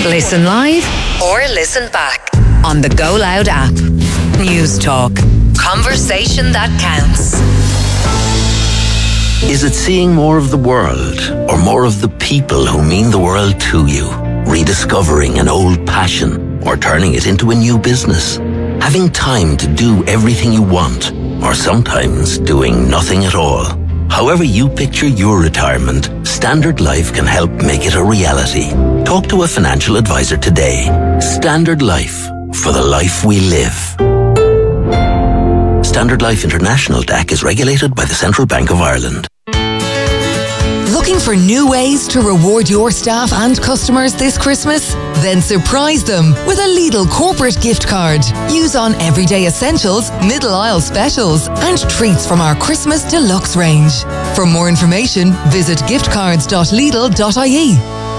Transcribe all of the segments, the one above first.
Listen live or listen back on the Go Loud app. News Talk. Conversation that counts. Is it seeing more of the world or more of the people who mean the world to you? Rediscovering an old passion or turning it into a new business? Having time to do everything you want or sometimes doing nothing at all? However you picture your retirement, Standard Life can help make it a reality. Talk to a financial advisor today. Standard Life, for the life we live. Standard Life International DAC is regulated by the Central Bank of Ireland. Looking for new ways to reward your staff and customers this Christmas? Then surprise them with a Lidl corporate gift card. Use on everyday essentials, middle aisle specials, and treats from our Christmas deluxe range. For more information, visit giftcards.lidl.ie.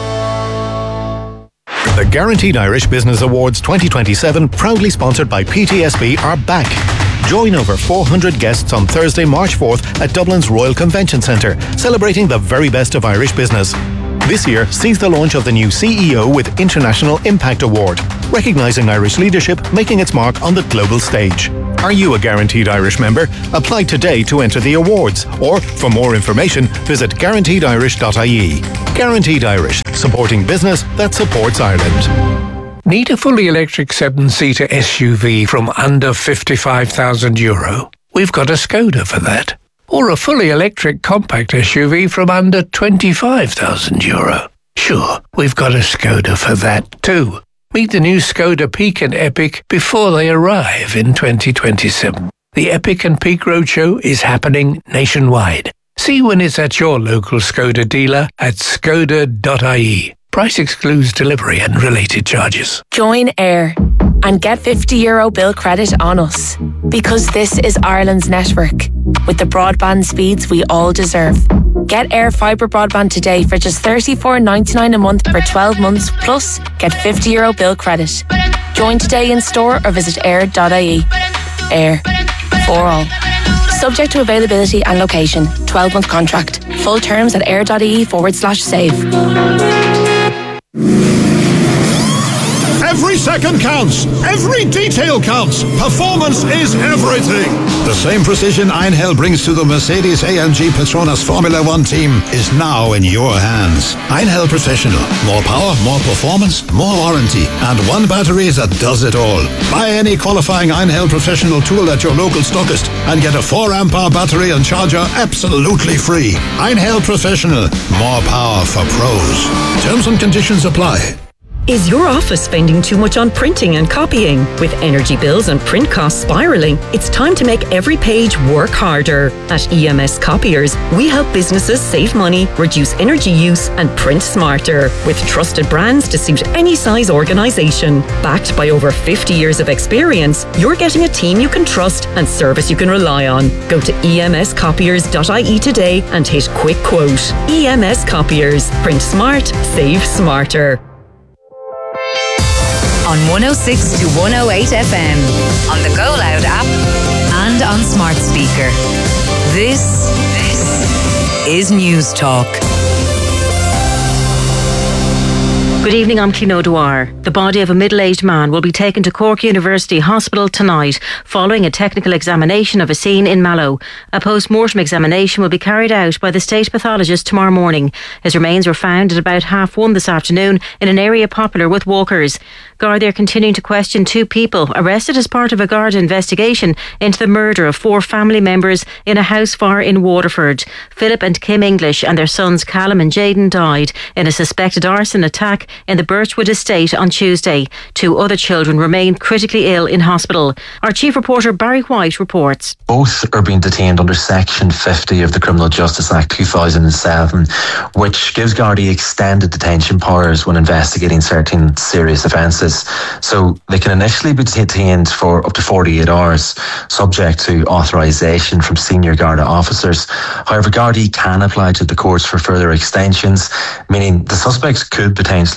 The Guaranteed Irish Business Awards 2027, proudly sponsored by PTSB, are back. Join over 400 guests on Thursday, March 4th at Dublin's Royal Convention Centre, celebrating the very best of Irish business. This year sees the launch of the new CEO with International Impact Award, recognising Irish leadership making its mark on the global stage. Are you a Guaranteed Irish member? Apply today to enter the awards, or for more information, visit guaranteedirish.ie. Guaranteed Irish, supporting business that supports Ireland. Need a fully electric 7-seater SUV from under €55,000? We've got a Skoda for that. Or a fully electric compact SUV from under €25,000? Sure, we've got a Skoda for that too. Meet the new Skoda Peak and Epic before they arrive in 2027. The Epic and Peak Roadshow is happening nationwide. See when it's at your local Skoda dealer at skoda.ie. Price excludes delivery and related charges. Join Air and get €50 bill credit on us. Because this is Ireland's network, with the broadband speeds we all deserve. Get Air Fibre broadband today for just $34.99 a month for 12 months, plus get €50 bill credit. Join today in store or visit air.ie. Air. For all. Subject to availability and location. 12-month contract. Full terms at air.ie/save. Every second counts. Every detail counts. Performance is everything. The same precision Einhell brings to the Mercedes-AMG Petronas Formula One team is now in your hands. Einhell Professional. More power, more performance, more warranty, and one battery that does it all. Buy any qualifying Einhell Professional tool at your local stockist and get a 4-amp-hour battery and charger absolutely free. Einhell Professional. More power for pros. Terms and conditions apply. Is your office spending too much on printing and copying? With energy bills and print costs spiralling, it's time to make every page work harder. At EMS Copiers, we help businesses save money, reduce energy use, and print smarter. With trusted brands to suit any size organisation. Backed by over 50 years of experience, you're getting a team you can trust and service you can rely on. Go to emscopiers.ie today and hit quick quote. EMS Copiers. Print smart, save smarter. On 106 to 108 FM, on the Go Loud app, and on smart speaker. This is News Talk. Good evening, I'm Clín O'Dwyer. The body of a middle-aged man will be taken to Cork University Hospital tonight following a technical examination of a scene in Mallow. A post-mortem examination will be carried out by the state pathologist tomorrow morning. His remains were found at about 1:30 this afternoon in an area popular with walkers. Gardaí are continuing to question 2 people arrested as part of a Garda investigation into the murder of 4 family members in a house fire in Waterford. Philip and Kim English and their sons Callum and Jayden died in a suspected arson attack in the Birchwood estate on Tuesday. 2 other children remain critically ill in hospital. Our chief reporter Barry White reports. Both are being detained under Section 50 of the Criminal Justice Act 2007, which gives Gardaí extended detention powers when investigating certain serious offences. So they can initially be detained for up to 48 hours, subject to authorisation from senior Garda officers. However, Gardaí can apply to the courts for further extensions, meaning the suspects could potentially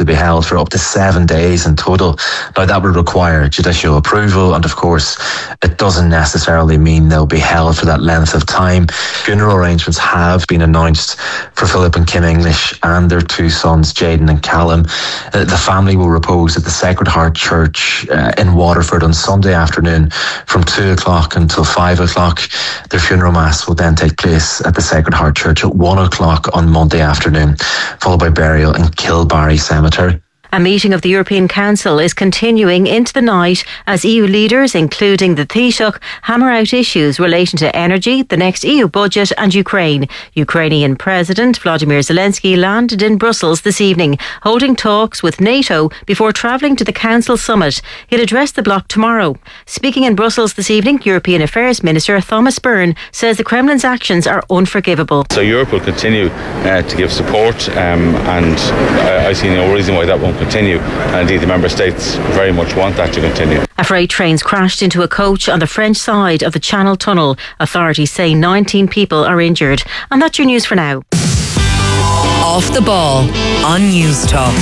be held for up to 7 days in total. Now, that would require judicial approval, and of course, it doesn't necessarily mean they'll be held for that length of time. Funeral arrangements have been announced for Philip and Kim English and their two sons, Jaden and Callum. The family will repose at the Sacred Heart Church in Waterford on Sunday afternoon from 2 o'clock until 5 o'clock. Their funeral mass will then take place at the Sacred Heart Church at 1 o'clock on Monday afternoon, followed by burial in Kilbarry Cemetery. A meeting of the European Council is continuing into the night as EU leaders, including the Taoiseach, hammer out issues relating to energy, the next EU budget and Ukraine. Ukrainian President Vladimir Zelensky landed in Brussels this evening, holding talks with NATO before travelling to the Council summit. He'll address the bloc tomorrow. Speaking in Brussels this evening, European Affairs Minister Thomas Byrne says the Kremlin's actions are unforgivable. So Europe will continue to give support and I see no reason why that won't continue, and indeed the Member States very much want that to continue. A freight train's crashed into a coach on the French side of the Channel Tunnel. Authorities say 19 people are injured. And that's your news for now. Off the ball on News Talk.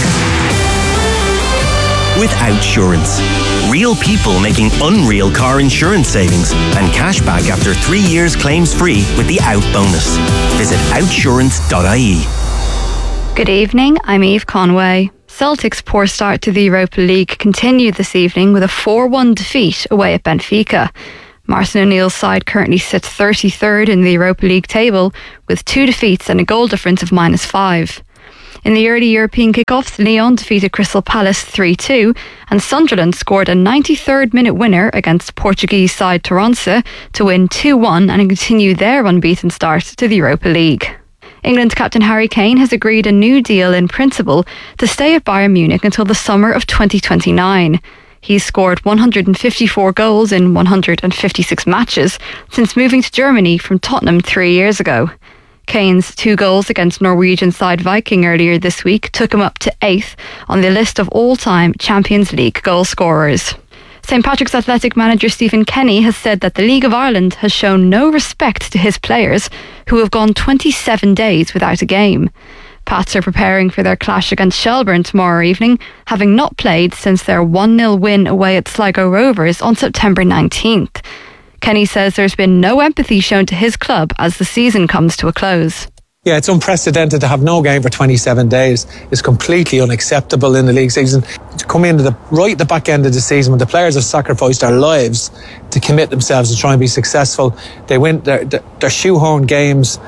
With Outsurance. Real people making unreal car insurance savings and cash back after 3 years claims free with the Out bonus. Visit outsurance.ie. Good evening, I'm Eve Conway. Celtic's poor start to the Europa League continued this evening with a 4-1 defeat away at Benfica. Martin O'Neill's side currently sits 33rd in the Europa League table with 2 defeats and a goal difference of -5. In the early European kickoffs, Lyon defeated Crystal Palace 3-2 and Sunderland scored a 93rd minute winner against Portuguese side Toronto to win 2-1 and continue their unbeaten start to the Europa League. England's captain Harry Kane has agreed a new deal in principle to stay at Bayern Munich until the summer of 2029. He's scored 154 goals in 156 matches since moving to Germany from Tottenham 3 years ago. Kane's 2 goals against Norwegian side Viking earlier this week took him up to 8th on the list of all-time Champions League goal scorers. St Patrick's Athletic manager Stephen Kenny has said that the League of Ireland has shown no respect to his players who have gone 27 days without a game. Pats are preparing for their clash against Shelbourne tomorrow evening, having not played since their 1-0 win away at Sligo Rovers on September 19th. Kenny says there's been no empathy shown to his club as the season comes to a close. Yeah, it's unprecedented to have no game for 27 days. It's completely unacceptable in the league season. To come into the back end of the season when the players have sacrificed their lives to commit themselves to try and be successful. They win their shoehorn games,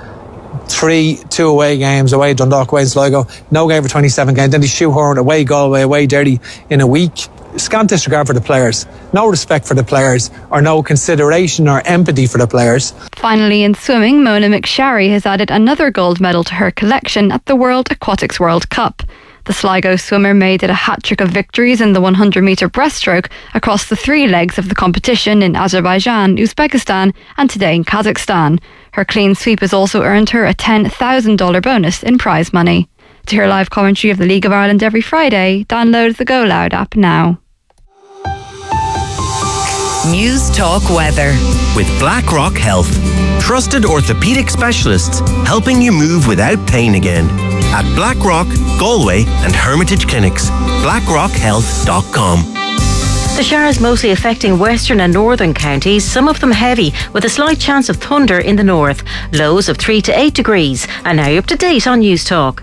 2 away games, away Dundalk, away Sligo, no game for 27 games. Then they shoehorn away Galway, away Derry in a week. Scant disregard for the players, no respect for the players, or no consideration or empathy for the players. Finally, in swimming, Mona McSharry has added another gold medal to her collection at the World Aquatics World Cup. The Sligo swimmer made it a hat-trick of victories in the 100-metre breaststroke across the 3 legs of the competition in Azerbaijan, Uzbekistan and today in Kazakhstan. Her clean sweep has also earned her a $10,000 bonus in prize money. To hear live commentary of the League of Ireland every Friday, download the Go Loud app now. News Talk weather. With BlackRock Health. Trusted orthopaedic specialists helping you move without pain again. At BlackRock, Galway and Hermitage Clinics. BlackRockHealth.com. The showers mostly affecting western and northern counties, some of them heavy, with a slight chance of thunder in the north. Lows of 3 to 8 degrees. And now you're up to date on News Talk.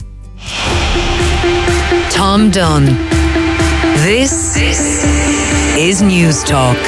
Tom Dunn. This is News Talk.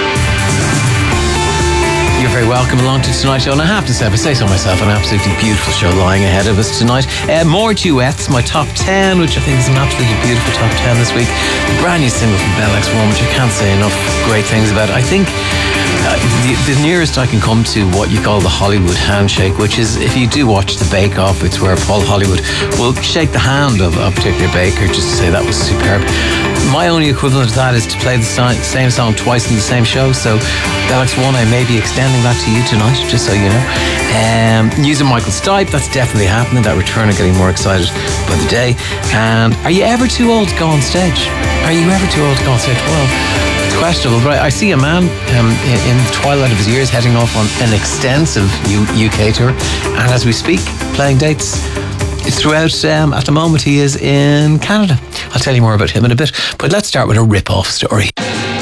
You're very welcome along to tonight's show, and I have to say, if I say so myself, an absolutely beautiful show lying ahead of us tonight. More duets, my top 10, which I think is an absolutely beautiful top 10 this week. The brand new single from Bell X1, which I can't say enough great things about. I think the nearest I can come to what you call the Hollywood handshake, which is if you do watch the Bake Off, it's where Paul Hollywood will shake the hand of a particular baker just to say that was superb. My only equivalent to that is to play the same song twice in the same show. So Bell X1, I may be extending that to you tonight, just so you know. News of Michael Stipe, that's definitely happening. That return, I'm getting more excited by the day. And are you ever too old to go on stage? Are you ever too old to go on stage? Well, it's questionable, but I see a man in the twilight of his years heading off on an extensive UK tour, and as we speak, playing dates throughout. At the moment, he is in Canada. I'll tell you more about him in a bit. But let's start with a rip-off story.